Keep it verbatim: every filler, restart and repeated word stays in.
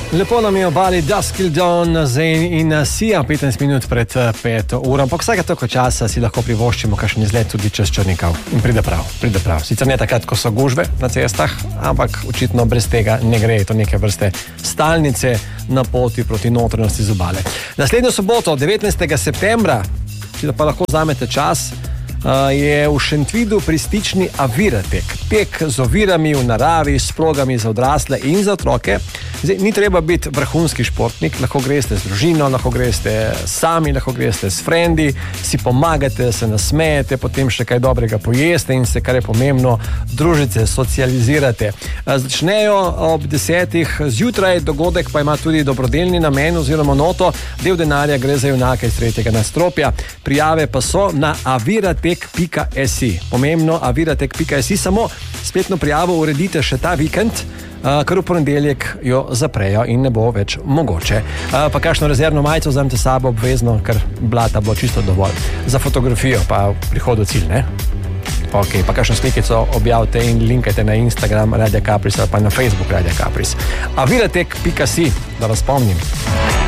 Lepo nam je obali Dusk Till Dawn, Zayn in Sia, petnajst minut pred peto uro. Ampak vsake toliko časa si lahko privoščimo kakšen izlet tudi čez Črnikav. In pride prav, pride prav. Sicer ne takrat, ko so gužve na cestah, ampak očitno brez tega ne gre. To neke vrste stalnice na poti proti notranjosti z obale. Naslednjo soboto, devetnajstega septembra, si pa lahko vzamete čas, je v Šentvidu pristični Aviratek. Tek z ovirami v naravi, s progami za odrasle in za otroke. Zdaj, ni treba biti vrhunski športnik, lahko greste z družino, lahko greste sami, lahko greste s frendi, si pomagate, se nasmejete, potem še kaj dobrega pojeste in se, kar je pomembno, družite, socializirate. Začnejo ob desetih zjutraj, dogodek pa ima tudi dobrodelni namen oziroma noto, del denarja gre za junake iz tretjega nadstropja. Prijave pa so na aviratek pika si. Pomembno, aviratek pika si, samo spletno prijavo uredite še ta vikend, kar v ponedeljek jo zaprejo in ne bo več mogoče. Pa kakšno rezervno majico vzamete sabo obvezno, ker blata bo čisto dovolj. Za fotografijo pa prihodu cilj, ne? Ok, pa kakšno slikico objavite in linkajte na Instagram Radia Capris ali pa na Facebook Radia Capris. aviratek pika si, da vas spomnim.